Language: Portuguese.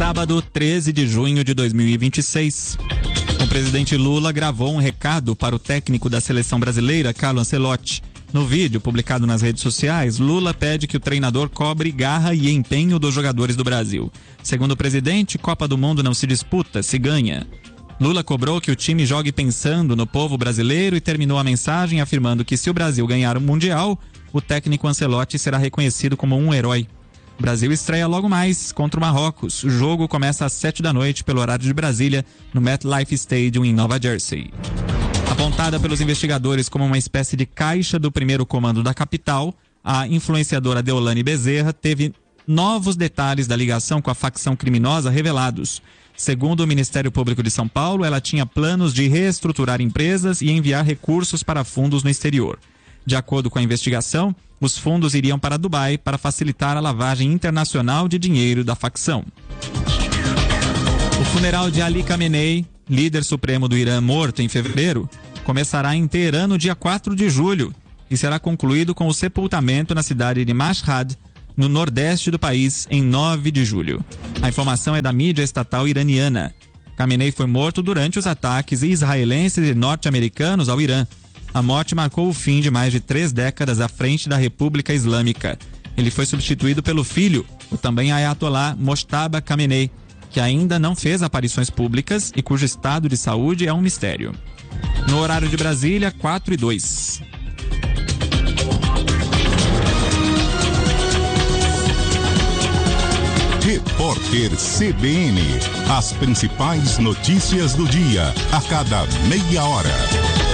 Sábado, 13 de junho de 2026. O presidente Lula gravou um recado para o técnico da seleção brasileira, Carlo Ancelotti. No vídeo publicado nas redes sociais, Lula pede que o treinador cobre garra e empenho dos jogadores do Brasil. Segundo o presidente, Copa do Mundo não se disputa, se ganha. Lula cobrou que o time jogue pensando no povo brasileiro e terminou a mensagem afirmando que se o Brasil ganhar o Mundial, o técnico Ancelotti será reconhecido como um herói. O Brasil estreia logo mais contra o Marrocos. O jogo começa às 7 da noite pelo horário de Brasília, no MetLife Stadium em Nova Jersey. Apontada pelos investigadores como uma espécie de caixa do primeiro comando da capital, a influenciadora Deolane Bezerra teve novos detalhes da ligação com a facção criminosa revelados. Segundo o Ministério Público de São Paulo, ela tinha planos de reestruturar empresas e enviar recursos para fundos no exterior. De acordo com a investigação, os fundos iriam para Dubai para facilitar a lavagem internacional de dinheiro da facção. O funeral de Ali Khamenei, líder supremo do Irã morto em fevereiro, começará em Teherã no dia 4 de julho e será concluído com o sepultamento na cidade de Mashhad, no nordeste do país, em 9 de julho. A informação é da mídia estatal iraniana. Khamenei foi morto durante os ataques israelenses e norte-americanos ao Irã. A morte marcou o fim de mais de 3 décadas à frente da República Islâmica. Ele foi substituído pelo filho, o também Ayatollah Mojtaba Khamenei, que ainda não fez aparições públicas e cujo estado de saúde é um mistério. No horário de Brasília, 4:02. Repórter CBN. As principais notícias do dia, a cada meia hora.